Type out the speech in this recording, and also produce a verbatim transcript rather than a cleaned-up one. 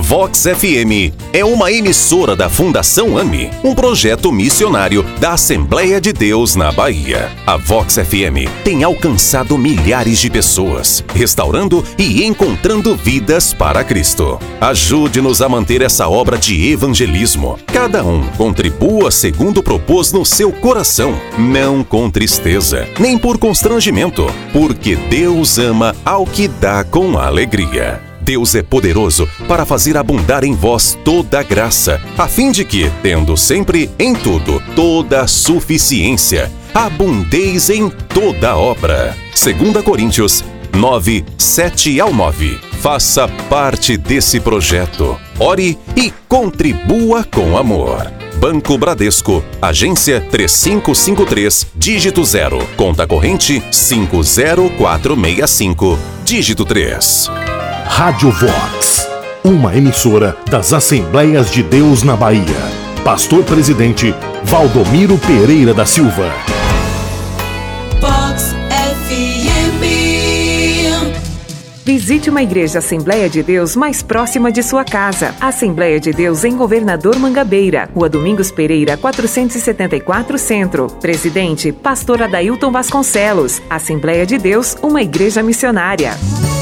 Vox F M é uma emissora da Fundação AME, um projeto missionário da Assembleia de Deus na Bahia. A Vox F M tem alcançado milhares de pessoas, restaurando e encontrando vidas para Cristo. Ajude-nos a manter essa obra de evangelismo. Cada um contribua segundo propôs no seu coração, não com tristeza, nem por constrangimento, porque Deus ama ao que dá com alegria. Deus é poderoso para fazer abundar em vós toda a graça, a fim de que, tendo sempre em tudo toda a suficiência, abundeis em toda obra. Segunda Coríntios nove, sete ao nove. Faça parte desse projeto. Ore e contribua com amor. Banco Bradesco, agência três cinco cinco três, dígito zero, conta corrente cinco zero quatro seis cinco, dígito três. Rádio Vox, uma emissora das Assembleias de Deus na Bahia. Pastor Presidente Valdomiro Pereira da Silva. Vox F M. Visite uma igreja Assembleia de Deus mais próxima de sua casa. Assembleia de Deus em Governador Mangabeira, Rua Domingos Pereira, quatrocentos e setenta e quatro Centro. Presidente, Pastor Adailton Vasconcelos. Assembleia de Deus, uma igreja missionária.